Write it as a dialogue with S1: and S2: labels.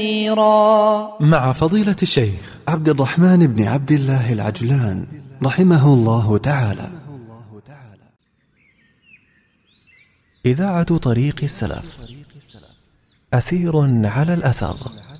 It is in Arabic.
S1: مع فضيلة الشيخ
S2: عبد الرحمن بن عبد الله العجلان رحمه الله تعالى. إذاعة طريق السلف، أثير على الأثر.